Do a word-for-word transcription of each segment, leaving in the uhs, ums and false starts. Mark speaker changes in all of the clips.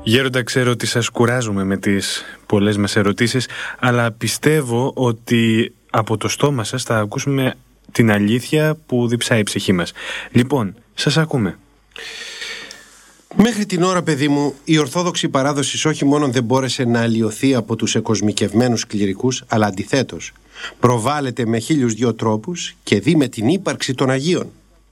Speaker 1: Γέροντα, ξέρω ότι σας κουράζουμε με τις πολλές μας ερωτήσεις, αλλά πιστεύω ότι από το στόμα σας θα ακούσουμε την αλήθεια που διψάει η ψυχή μας. Λοιπόν, σας ακούμε.
Speaker 2: Μέχρι την ώρα, παιδί μου, η Ορθόδοξη παράδοση όχι μόνο δεν μπόρεσε να αλλοιωθεί από τους εκοσμικευμένους κληρικούς, αλλά αντιθέτως προβάλλεται με χίλιους δυο τρόπους και δει με την ύπαρξη των Αγίων.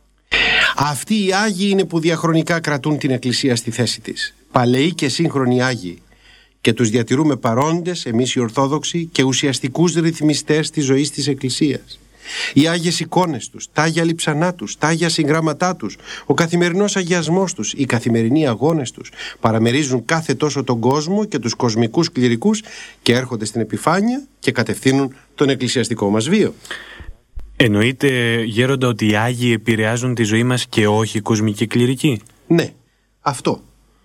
Speaker 2: Αυτοί οι Άγιοι είναι που διαχρονικά κρατούν την Εκκλησία στη θέση της. Παλαιοί και σύγχρονοι Άγιοι. Και τους διατηρούμε παρόντες εμείς οι Ορθόδοξοι και ουσιαστικούς ρυθμιστές της ζωής της Εκκλησίας. Οι Άγιες εικόνες τους, τα Άγια λειψανά τους, τα Άγια συγγράμματά τους, ο καθημερινός αγιασμός τους, οι καθημερινοί αγώνες τους παραμερίζουν κάθε τόσο τον κόσμο και τους κοσμικούς κληρικούς και έρχονται στην επιφάνεια και κατευθύνουν τον εκκλησιαστικό μας βίο.
Speaker 1: Εννοείται, Γέροντα, ότι οι Άγιοι επηρεάζουν τη ζωή μας και όχι οι κοσμικοί κληρικοί?
Speaker 2: Ναι, αυτό.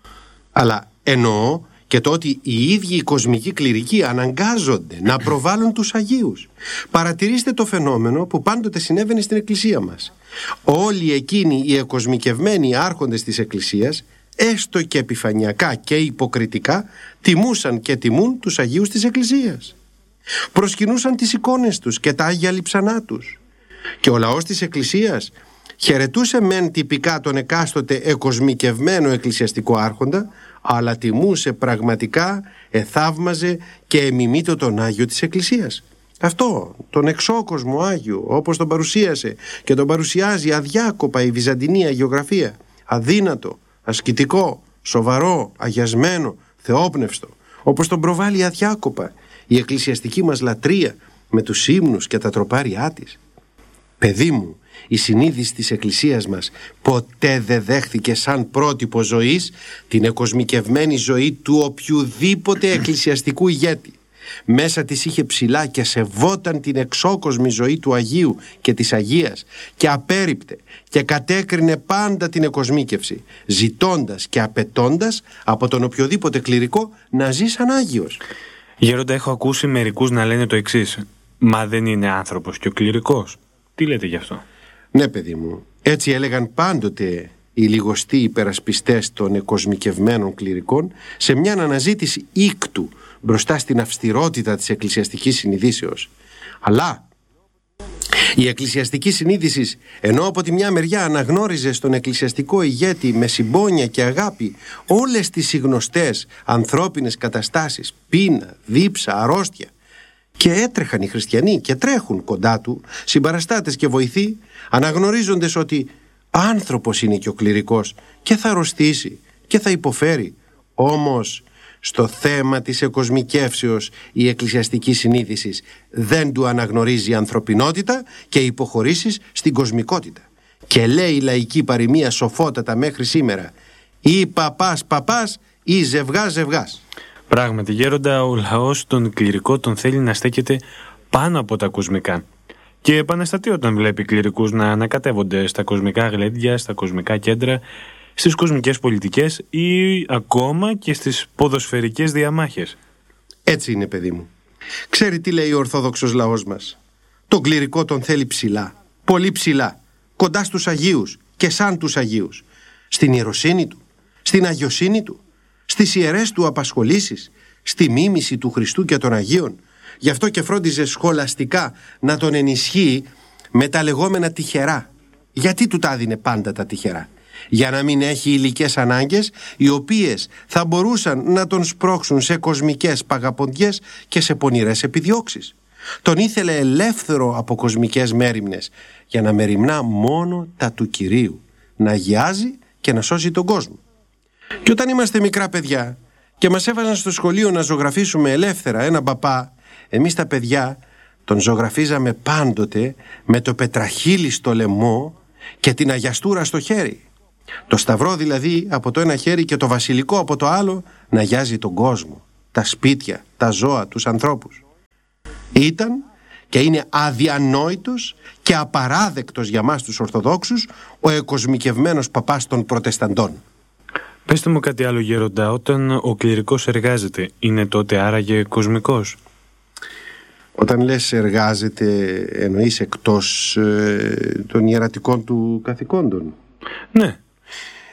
Speaker 2: Αλλά εννοώ και το ότι οι ίδιοι οι κοσμικοί κληρικοί αναγκάζονται να προβάλλουν τους Αγίους. Παρατηρήστε το φαινόμενο που πάντοτε συνέβαινε στην Εκκλησία μας. Όλοι εκείνοι οι εκοσμικευμένοι άρχοντες της Εκκλησίας, έστω και επιφανειακά και υποκριτικά, τιμούσαν και τιμούν τους Αγίους της Εκκλησίας. Προσκυνούσαν τις εικόνες τους και τα Άγια λειψανά τους. Και ο λαός της Εκκλησίας χαιρετούσε μεν τυπικά τον εκάστοτε εκοσμικευμένο εκκλησιαστικό άρχοντα, αλλά τιμούσε πραγματικά, εθαύμαζε και εμιμήτω τον Άγιο της Εκκλησίας. Αυτό, τον εξώκοσμο Άγιο, όπως τον παρουσίασε και τον παρουσιάζει αδιάκοπα η Βυζαντινή αγιογραφία, αδύνατο, ασκητικό, σοβαρό, αγιασμένο, θεόπνευστο, όπως τον προβάλλει αδιάκοπα η εκκλησιαστική μας λατρεία με τους ύμνους και τα τροπάρια της. Παιδί μου, η συνείδηση της Εκκλησίας μας ποτέ δεν δέχθηκε σαν πρότυπο ζωής την εκοσμικευμένη ζωή του οποιουδήποτε εκκλησιαστικού ηγέτη. Μέσα της είχε ψηλά και σεβόταν την εξώκοσμη ζωή του Αγίου και της Αγίας και απέρριπτε και κατέκρινε πάντα την εκοσμίκευση, ζητώντας και απαιτώντας από τον οποιοδήποτε κληρικό να ζει σαν Άγιος.
Speaker 1: Γέροντα, έχω ακούσει μερικούς να λένε το εξής: μα δεν είναι άνθρωπος και ο κληρικός? Τι λέτε γι' αυτό?
Speaker 2: Ναι, παιδί μου, έτσι έλεγαν πάντοτε οι λιγοστοί υπερασπιστές των εκοσμικευμένων κληρικών σε μια αναζήτηση ίκτου μπροστά στην αυστηρότητα της εκκλησιαστικής συνειδήσεως. Αλλά η εκκλησιαστική συνείδηση, ενώ από τη μια μεριά αναγνώριζε στον εκκλησιαστικό ηγέτη με συμπόνια και αγάπη όλες τις γνωστές ανθρώπινες καταστάσεις, πείνα, δίψα, αρρώστια, και έτρεχαν οι χριστιανοί και τρέχουν κοντά του, συμπαραστάτες και βοηθοί, αναγνωρίζοντες ότι άνθρωπος είναι και ο κληρικός και θα αρρωστήσει και θα υποφέρει. Όμως στο θέμα της εκοσμικεύσεως η εκκλησιαστική συνείδηση δεν του αναγνωρίζει ανθρωπινότητα και υποχωρήσεις στην κοσμικότητα. Και λέει η λαϊκή παροιμία σοφότατα μέχρι σήμερα: ή παπάς παπάς ή ζευγάς ζευγάς.
Speaker 1: Πράγματι, Γέροντα, ο λαός τον κληρικό τον θέλει να στέκεται πάνω από τα κοσμικά. Και επαναστατεί όταν βλέπει κληρικούς να ανακατεύονται στα κοσμικά γλέντια, στα κοσμικά κέντρα, στις κοσμικές πολιτικές ή ακόμα και στις ποδοσφαιρικές διαμάχες.
Speaker 2: Έτσι είναι, παιδί μου. Ξέρει τι λέει ο Ορθόδοξος λαός μας? Τον κληρικό τον θέλει ψηλά, πολύ ψηλά, κοντά στους Αγίους και σαν τους Αγίους, στην ιεροσύνη του, στην αγιοσύνη του, στις ιερές του απασχολήσεις, στη μίμηση του Χριστού και των Αγίων. Γι' αυτό και φρόντιζε σχολαστικά να τον ενισχύει με τα λεγόμενα τυχερά. Γιατί του τα δίνε πάντα τα τυχερά? Για να μην έχει υλικές ανάγκες, οι οποίες θα μπορούσαν να τον σπρώξουν σε κοσμικές παγαποντιές και σε πονηρές επιδιώξεις. Τον ήθελε ελεύθερο από κοσμικές μέριμνες, για να μεριμνά μόνο τα του Κυρίου, να αγιάζει και να σώσει τον κόσμο. Και όταν είμαστε μικρά παιδιά και μας έβαζαν στο σχολείο να ζωγραφίσουμε ελεύθερα έναν παπά, εμείς τα παιδιά τον ζωγραφίζαμε πάντοτε με το πετραχύλι στο λαιμό και την αγιαστούρα στο χέρι. Το σταυρό δηλαδή από το ένα χέρι και το βασιλικό από το άλλο να αγιάζει τον κόσμο, τα σπίτια, τα ζώα, τους ανθρώπους. Ήταν και είναι αδιανόητος και απαράδεκτος για μας τους Ορθοδόξους ο εκοσμικευμένος παπάς των Προτεσταντών.
Speaker 1: Πεςτε μου κάτι άλλο, Γέροντα, όταν ο κληρικός εργάζεται, είναι τότε άραγε κοσμικός?
Speaker 2: Όταν λες εργάζεται, εννοείς εκτός ε, των ιερατικών του καθηκόντων?
Speaker 1: Ναι.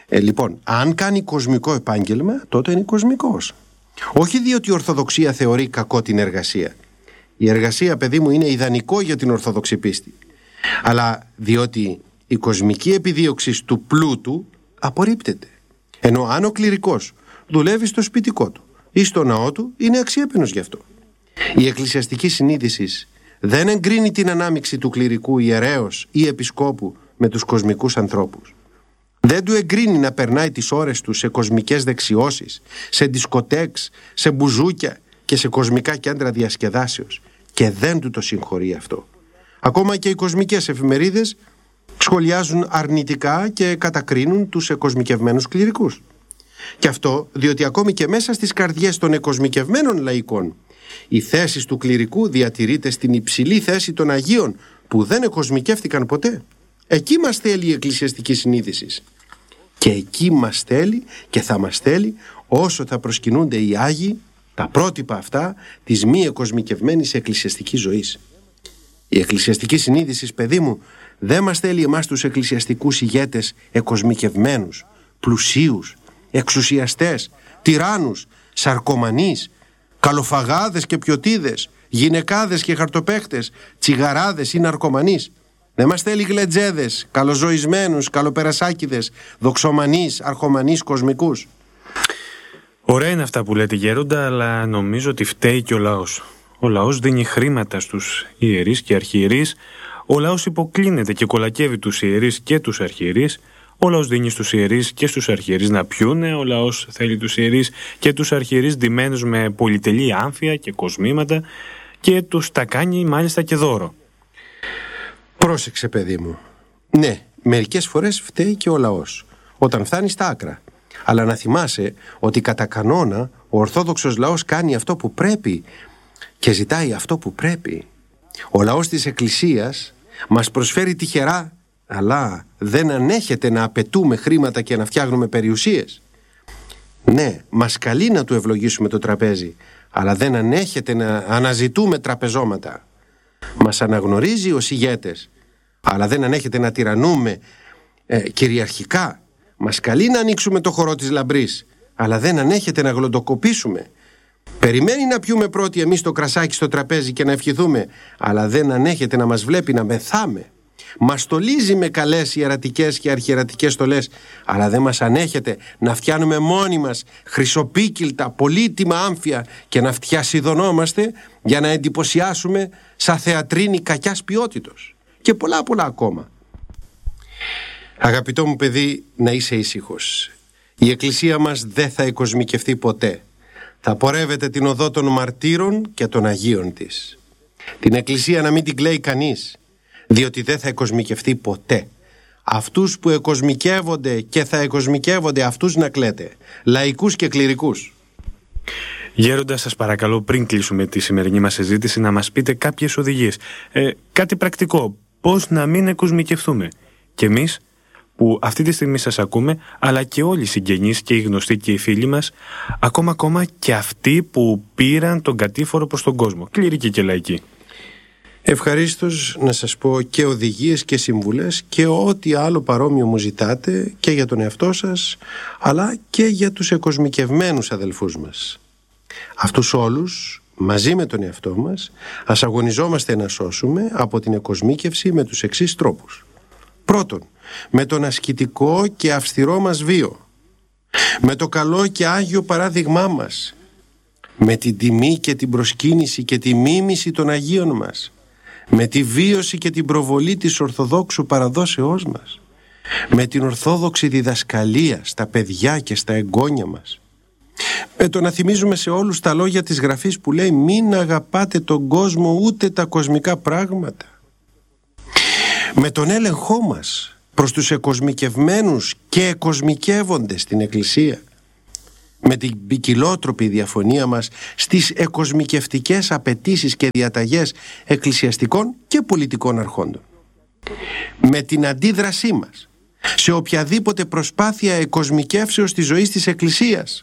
Speaker 2: Ε, λοιπόν, αν κάνει κοσμικό επάγγελμα, τότε είναι κοσμικός. Όχι διότι η Ορθοδοξία θεωρεί κακό την εργασία. Η εργασία, παιδί μου, είναι ιδανικό για την Ορθόδοξη πίστη. Αλλά διότι η κοσμική επιδίωξη του πλούτου απορρίπτεται. Ενώ αν ο κληρικός δουλεύει στο σπιτικό του ή στο ναό του, είναι αξιέπαινος γι' αυτό. Η εκκλησιαστική συνείδηση δεν εγκρίνει την ανάμειξη του κληρικού ιερέως ή επισκόπου με τους κοσμικούς ανθρώπους. Δεν του εγκρίνει να περνάει τις ώρες του σε κοσμικές δεξιώσεις, σε δισκοτέξ, σε μπουζούκια και σε κοσμικά κέντρα διασκεδάσεως. Και δεν του το συγχωρεί αυτό. Ακόμα και οι κοσμικές εφημερίδες σχολιάζουν αρνητικά και κατακρίνουν τους εκοσμικευμένους κληρικούς. Και αυτό διότι ακόμη και μέσα στις καρδιές των εκοσμικευμένων λαϊκών η θέση του κληρικού διατηρείται στην υψηλή θέση των Αγίων που δεν εκοσμικεύτηκαν ποτέ. Εκεί μας θέλει η εκκλησιαστική συνείδηση. Και εκεί μας θέλει και θα μας θέλει όσο θα προσκυνούνται οι Άγιοι, τα πρότυπα αυτά της μη εκοσμικευμένης εκκλησιαστικής ζωής. Η εκκλησιαστική συνείδηση, παιδί μου, δεν μας θέλει εμάς τους εκκλησιαστικούς ηγέτες εκοσμικευμένους, πλουσίους, εξουσιαστές, τυράννους, σαρκωμανείς, καλοφαγάδες και πιωτίδες, γυναικάδες και χαρτοπαίχτες, τσιγαράδες ή ναρκωμανείς. Δεν μας θέλει γλετζέδες, καλοζωισμένους, καλοπερασάκηδες, δοξομανείς, αρχομανείς, κοσμικούς.
Speaker 1: Ωραία είναι αυτά που λέτε, γέροντα, αλλά νομίζω ότι φταίει και ο λαός. Ο λαός δίνει χρήματα στους ιερείς και αρχιερείς, ο λαός υποκλίνεται και κολακεύει τους ιερείς και τους αρχιερείς, ο λαός δίνει στους ιερείς και στους αρχιερείς να πιούνε, ο λαός θέλει τους ιερείς και τους αρχιερείς ντυμένους με πολυτελή άμφια και κοσμήματα και τους τα κάνει μάλιστα και δώρο.
Speaker 2: Πρόσεξε, παιδί μου. Ναι, μερικές φορές φταίει και ο λαός, όταν φτάνει στα άκρα. Αλλά να θυμάσαι ότι κατά κανόνα ο Ορθόδοξος λαός κάνει αυτό που πρέπει και ζητάει αυτό που πρέπει. Ο λαός της Εκκλησίας μας προσφέρει τυχερά, αλλά δεν ανέχεται να απαιτούμε χρήματα και να φτιάχνουμε περιουσίες. Ναι, μας καλεί να του ευλογήσουμε το τραπέζι, αλλά δεν ανέχεται να αναζητούμε τραπεζώματα. Μας αναγνωρίζει ως ηγέτες, αλλά δεν ανέχεται να τυραννούμε ε, κυριαρχικά. Μας καλεί να ανοίξουμε το χορό της λαμπρής, αλλά δεν ανέχεται να γλοντοκοπήσουμε. Περιμένει να πιούμε πρώτοι εμείς το κρασάκι στο τραπέζι και να ευχηθούμε, αλλά δεν ανέχεται να μας βλέπει να μεθάμε. Μας στολίζει με καλές ιερατικές και αρχιερατικές στολές, αλλά δεν μας ανέχεται να φτιάνουμε μόνοι μας χρυσοπίκυλτα, πολύτιμα άμφια και να φτιασιδωνόμαστε για να εντυπωσιάσουμε σαν θεατρίνη κακιάς ποιότητος. Και πολλά πολλά ακόμα. Αγαπητό μου παιδί, να είσαι ήσυχος. Η Εκκλησία μας δεν θα εκοσμικευτεί ποτέ. Θα πορεύεται την οδό των μαρτύρων και των Αγίων της. Την Εκκλησία να μην την κλαίει κανείς, διότι δεν θα εκοσμικευτεί ποτέ. Αυτούς που εκοσμικεύονται και θα εκοσμικεύονται, αυτούς να κλαίτε, λαϊκούς και κληρικούς.
Speaker 1: Γέροντα, σας παρακαλώ, πριν κλείσουμε τη σημερινή μας συζήτηση, να μας πείτε κάποιες οδηγίες. Ε, κάτι πρακτικό, πώς να μην εκοσμικευτούμε. Και εμείς που αυτή τη στιγμή σας ακούμε, αλλά και όλοι οι συγγενείς και οι γνωστοί και οι φίλοι μας, ακόμα ακόμα και αυτοί που πήραν τον κατήφορο προς τον κόσμο, κληρικοί και λαϊκοί.
Speaker 2: Ευχαρίστως να σας πω και οδηγίες και συμβουλές και ό,τι άλλο παρόμοιο μου ζητάτε και για τον εαυτό σας, αλλά και για τους εκοσμικευμένους αδελφούς μας. Αυτούς όλους, μαζί με τον εαυτό μας, ας αγωνιζόμαστε να σώσουμε από την εκοσμίκευση με τους εξής τρόπους. Πρώτον, με τον ασκητικό και αυστηρό μας βίο, με το καλό και άγιο παράδειγμά μας, με την τιμή και την προσκύνηση και τη μίμηση των Αγίων μας, με τη βίωση και την προβολή της Ορθοδόξου παραδόσεώς μας, με την Ορθόδοξη διδασκαλία στα παιδιά και στα εγγόνια μας, με το να θυμίζουμε σε όλους τα λόγια της Γραφής που λέει «Μην αγαπάτε τον κόσμο ούτε τα κοσμικά πράγματα», με τον έλεγχό μας προς τους εκοσμικευμένους και εκοσμικεύονται στην Εκκλησία, με την ποικιλότροπη διαφωνία μας στις εκοσμικευτικές απαιτήσεις και διαταγές εκκλησιαστικών και πολιτικών αρχόντων, με την αντίδρασή μας σε οποιαδήποτε προσπάθεια εκοσμικεύσεως της ζωής της Εκκλησίας,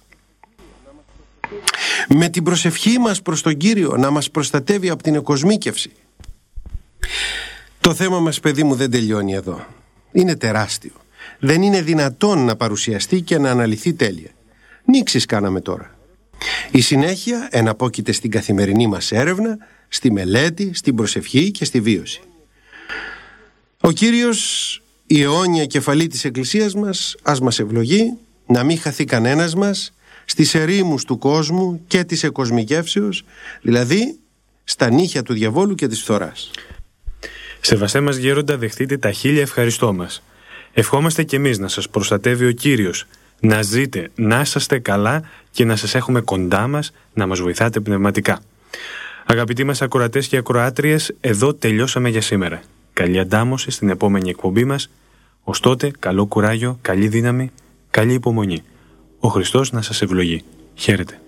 Speaker 2: με την προσευχή μας προς τον Κύριο να μας προστατεύει από την εκοσμίκευση. Το θέμα μας, παιδί μου, δεν τελειώνει εδώ. Είναι τεράστιο. δεν είναι δυνατόν να παρουσιαστεί και να αναλυθεί τέλεια. Νήξεις κάναμε τώρα. Η συνέχεια εναπόκειται στην καθημερινή μας έρευνα, στη μελέτη, στην προσευχή και στη βίωση. Ο Κύριος, η αιώνια κεφαλή της Εκκλησίας μας, ας μας ευλογεί να μην χαθεί κανένας μας στις ερήμους του κόσμου και της εκοσμικεύσεως, δηλαδή στα νύχια του διαβόλου και της φθοράς.
Speaker 1: Σεβαστέ μας γέροντα, δεχτείτε τα χίλια ευχαριστώ μας. Ευχόμαστε κι εμείς να σας προστατεύει ο Κύριος, να ζείτε, να είσαστε καλά και να σας έχουμε κοντά μας, να μας βοηθάτε πνευματικά. Αγαπητοί μας ακροατές και ακροάτριες, εδώ τελειώσαμε για σήμερα. Καλή αντάμωση στην επόμενη εκπομπή μας. Ως τότε, καλό κουράγιο, καλή δύναμη, καλή υπομονή. Ο Χριστός να σας ευλογεί. Χαίρετε.